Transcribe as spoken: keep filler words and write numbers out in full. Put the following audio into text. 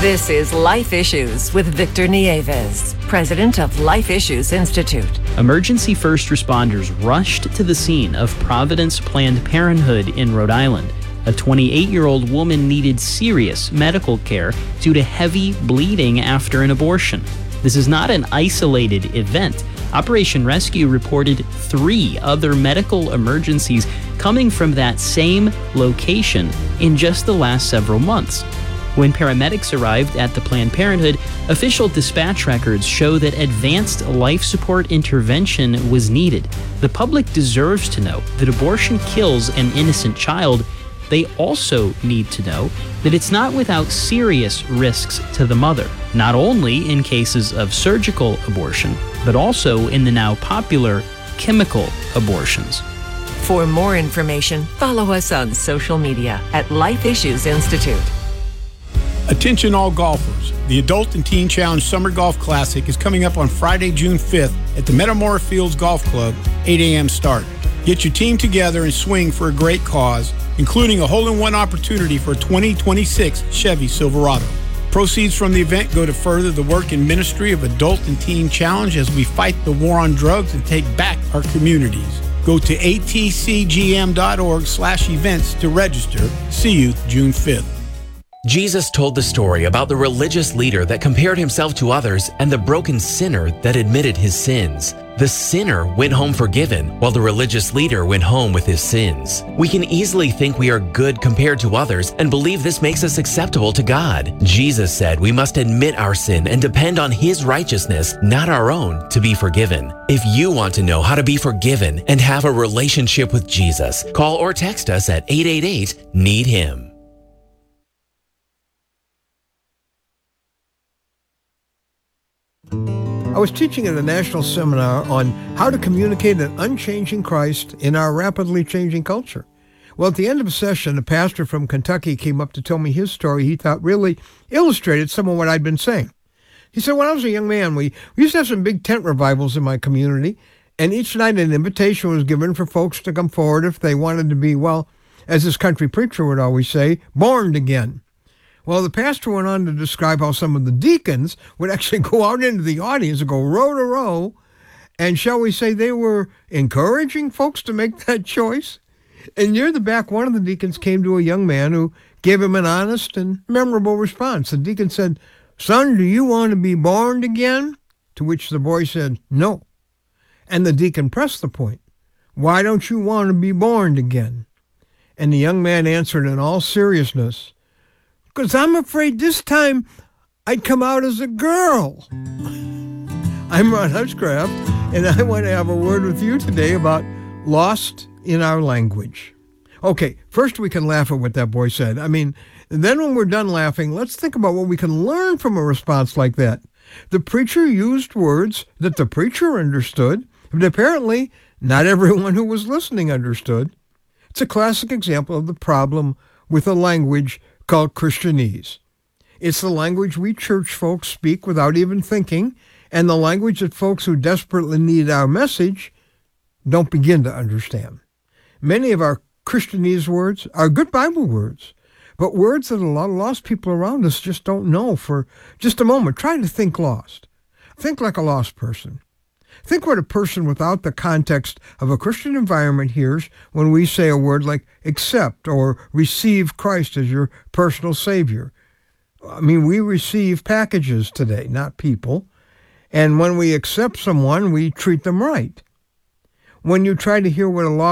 This is Life Issues with Victor Nieves, president of Life Issues Institute. Emergency first responders rushed to the scene of Providence Planned Parenthood in Rhode Island. A twenty-eight-year-old woman needed serious medical care due to heavy bleeding after an abortion. This is not an isolated event. Operation Rescue reported three other medical emergencies coming from that same location in just the last several months. When paramedics arrived at the Planned Parenthood, official dispatch records show that advanced life support intervention was needed. The public deserves to know that abortion kills an innocent child. They also need to know that it's not without serious risks to the mother, not only in cases of surgical abortion, but also in the now popular chemical abortions. For more information, follow us on social media at Life Issues Institute. Attention all golfers. The Adult and Teen Challenge Summer Golf Classic is coming up on Friday, June fifth at the Metamora Fields Golf Club, eight a.m. start. Get your team together and swing for a great cause, including a hole-in-one opportunity for a twenty twenty-six Chevy Silverado. Proceeds from the event go to further the work and ministry of Adult and Teen Challenge as we fight the war on drugs and take back our communities. Go to atcgm.org slash events to register. See you June fifth. Jesus told the story about the religious leader that compared himself to others and the broken sinner that admitted his sins. The sinner went home forgiven, while the religious leader went home with his sins. We can easily think we are good compared to others and believe this makes us acceptable to God. Jesus said we must admit our sin and depend on His righteousness, not our own, to be forgiven. If you want to know how to be forgiven and have a relationship with Jesus, call or text us at eight eight eight, need him. I was teaching at a national seminar on how to communicate an unchanging Christ in our rapidly changing culture. Well, at the end of a session, a pastor from Kentucky came up to tell me his story he thought really illustrated some of what I'd been saying. He said, when I was a young man, we, we used to have some big tent revivals in my community, and each night an invitation was given for folks to come forward if they wanted to be, well, as this country preacher would always say, born again. Well, the pastor went on to describe how some of the deacons would actually go out into the audience and go row to row, and shall we say they were encouraging folks to make that choice? And near the back, one of the deacons came to a young man who gave him an honest and memorable response. The deacon said, "Son, do you want to be born again?" To which the boy said, "No." And the deacon pressed the point, "Why don't you want to be born again?" And the young man answered in all seriousness, "Because I'm afraid this time I'd come out as a girl." I'm Ron Hutchcraft, and I want to have a word with you today about lost in our language. Okay, first we can laugh at what that boy said. I mean, then when we're done laughing, let's think about what we can learn from a response like that. The preacher used words that the preacher understood, but apparently not everyone who was listening understood. It's a classic example of the problem with a language called Christianese. It's the language we church folks speak without even thinking, and the language that folks who desperately need our message don't begin to understand. Many of our Christianese words are good Bible words, but words that a lot of lost people around us just don't know. For just a moment, try to think lost. Think like a lost person. Think what a person without the context of a Christian environment hears when we say a word like accept or receive Christ as your personal Savior. I mean, we receive packages today, not people. And when we accept someone, we treat them right. When you try to hear what a lost